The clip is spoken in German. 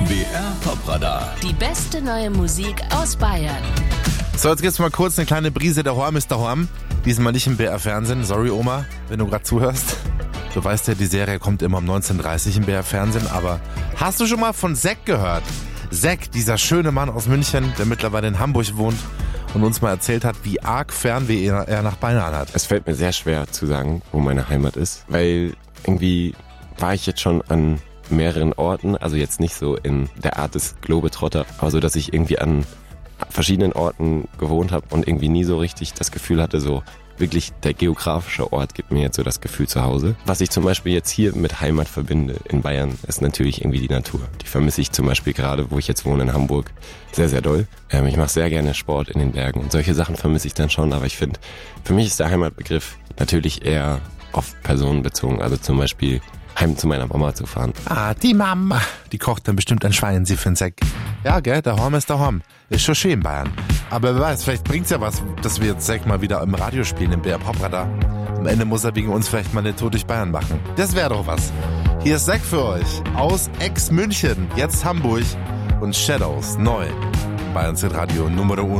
BR Popradar. Die beste neue Musik aus Bayern. So, jetzt gibt's mal kurz eine kleine Brise der Horm ist der Horm. Diesmal nicht im BR Fernsehen. Sorry Oma, wenn du gerade zuhörst. Du weißt ja, die Serie kommt immer um 19:30 Uhr im BR Fernsehen. Aber hast du schon mal von Zack gehört? Zack, dieser schöne Mann aus München, der mittlerweile in Hamburg wohnt und uns mal erzählt hat, wie arg Fernweh er nach Bayern hat. Es fällt mir sehr schwer zu sagen, wo meine Heimat ist, weil irgendwie war ich jetzt schon an mehreren Orten, also jetzt nicht so in der Art des Globetrotter, aber so, dass ich irgendwie an verschiedenen Orten gewohnt habe und irgendwie nie so richtig das Gefühl hatte, so wirklich der geografische Ort gibt mir jetzt so das Gefühl zu Hause. Was ich zum Beispiel jetzt hier mit Heimat verbinde in Bayern, ist natürlich irgendwie die Natur. Die vermisse ich zum Beispiel gerade, wo ich jetzt wohne in Hamburg, sehr, sehr doll. Ich mache sehr gerne Sport in den Bergen und solche Sachen vermisse ich dann schon, aber ich finde, für mich ist der Heimatbegriff natürlich eher auf Personen bezogen, also zum Beispiel heim zu meiner Mama zu fahren. Ah, die Mama. Die kocht dann bestimmt ein Schwein, sie find's Zack. Ja, gell, der Horm ist der Horm. Ist schon schön, Bayern. Aber wer weiß, vielleicht bringt's ja was, dass wir jetzt Zack mal wieder im Radio spielen, im BR Popradar. Am Ende muss er wegen uns vielleicht mal eine Tour durch Bayern machen. Das wäre doch was. Hier ist Zack für euch. Aus Ex-München, jetzt Hamburg und Shadows, neu. Bayern Radio Nummer 1.